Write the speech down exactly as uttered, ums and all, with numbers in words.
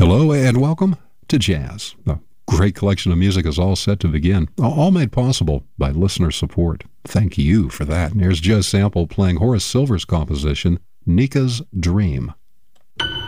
Hello and welcome to Jazz. A great collection of music is all set to begin, all made possible by listener support. Thank you for that. And here's Joe Sample playing Horace Silver's composition, Nika's Dream.